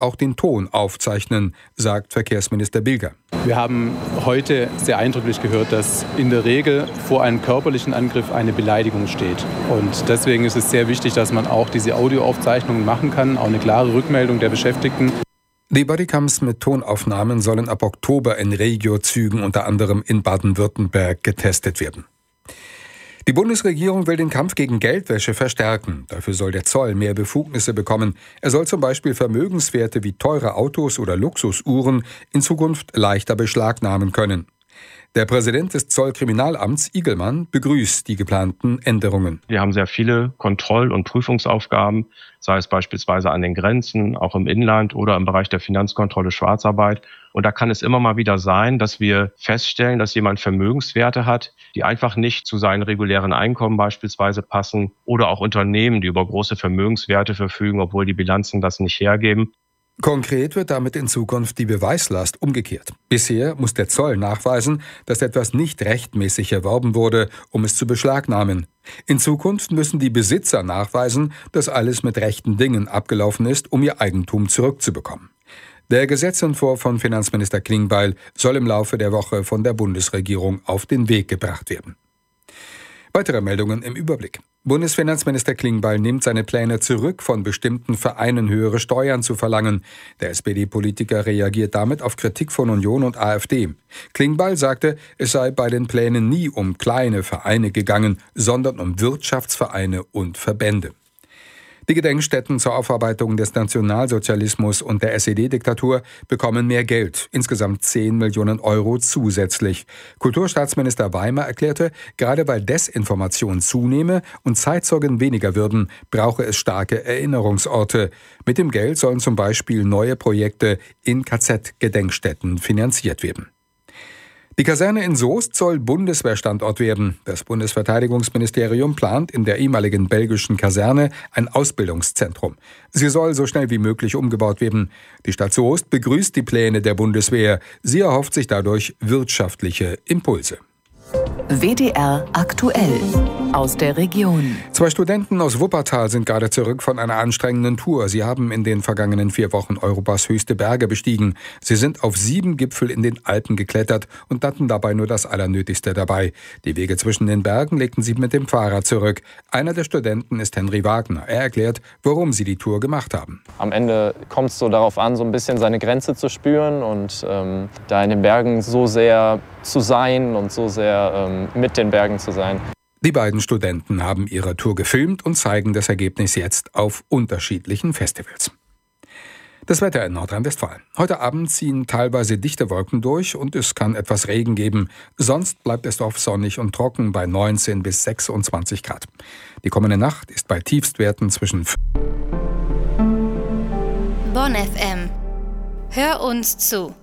auch den Ton aufzeichnen, sagt Verkehrsminister Bilger. Wir haben heute sehr eindrücklich gehört, dass in der Regel vor einem körperlichen Angriff eine Beleidigung steht. Und deswegen ist es sehr wichtig, dass man auch diese Audioaufzeichnungen machen kann, auch eine klare Rückmeldung der Beschäftigten. Die Bodycams mit Tonaufnahmen sollen ab Oktober in Regio-Zügen unter anderem in Baden-Württemberg getestet werden. Die Bundesregierung will den Kampf gegen Geldwäsche verstärken. Dafür soll der Zoll mehr Befugnisse bekommen. Er soll zum Beispiel Vermögenswerte wie teure Autos oder Luxusuhren in Zukunft leichter beschlagnahmen können. Der Präsident des Zollkriminalamts, Igelmann, begrüßt die geplanten Änderungen. Wir haben sehr viele Kontroll- und Prüfungsaufgaben, sei es beispielsweise an den Grenzen, auch im Inland oder im Bereich der Finanzkontrolle Schwarzarbeit. Und da kann es immer mal wieder sein, dass wir feststellen, dass jemand Vermögenswerte hat, die einfach nicht zu seinen regulären Einkommen beispielsweise passen, oder auch Unternehmen, die über große Vermögenswerte verfügen, obwohl die Bilanzen das nicht hergeben. Konkret wird damit in Zukunft die Beweislast umgekehrt. Bisher muss der Zoll nachweisen, dass etwas nicht rechtmäßig erworben wurde, um es zu beschlagnahmen. In Zukunft müssen die Besitzer nachweisen, dass alles mit rechten Dingen abgelaufen ist, um ihr Eigentum zurückzubekommen. Der Gesetzentwurf von Finanzminister Klingbeil soll im Laufe der Woche von der Bundesregierung auf den Weg gebracht werden. Weitere Meldungen im Überblick. Bundesfinanzminister Klingbeil nimmt seine Pläne zurück, von bestimmten Vereinen höhere Steuern zu verlangen. Der SPD-Politiker reagiert damit auf Kritik von Union und AfD. Klingbeil sagte, es sei bei den Plänen nie um kleine Vereine gegangen, sondern um Wirtschaftsvereine und Verbände. Die Gedenkstätten zur Aufarbeitung des Nationalsozialismus und der SED-Diktatur bekommen mehr Geld, insgesamt 10 Millionen Euro zusätzlich. Kulturstaatsminister Weimer erklärte, gerade weil Desinformation zunehme und Zeitzeugen weniger würden, brauche es starke Erinnerungsorte. Mit dem Geld sollen zum Beispiel neue Projekte in KZ-Gedenkstätten finanziert werden. Die Kaserne in Soest soll Bundeswehrstandort werden. Das Bundesverteidigungsministerium plant in der ehemaligen belgischen Kaserne ein Ausbildungszentrum. Sie soll so schnell wie möglich umgebaut werden. Die Stadt Soest begrüßt die Pläne der Bundeswehr. Sie erhofft sich dadurch wirtschaftliche Impulse. WDR aktuell aus der Region. 2 Studenten aus Wuppertal sind gerade zurück von einer anstrengenden Tour. Sie haben in den vergangenen 4 Wochen Europas höchste Berge bestiegen. Sie sind auf 7 Gipfel in den Alpen geklettert und hatten dabei nur das Allernötigste dabei. Die Wege zwischen den Bergen legten sie mit dem Fahrrad zurück. Einer der Studenten ist Henry Wagner. Er erklärt, warum sie die Tour gemacht haben. Am Ende kommt es so darauf an, so ein bisschen seine Grenze zu spüren und da in den Bergen so sehr zu sein und so sehr mit den Bergen zu sein. Die beiden Studenten haben ihre Tour gefilmt und zeigen das Ergebnis jetzt auf unterschiedlichen Festivals. Das Wetter in Nordrhein-Westfalen. Heute Abend ziehen teilweise dichte Wolken durch und es kann etwas Regen geben. Sonst bleibt es oft sonnig und trocken bei 19 bis 26 Grad. Die kommende Nacht ist bei Tiefstwerten zwischen Bonn FM. Hör uns zu.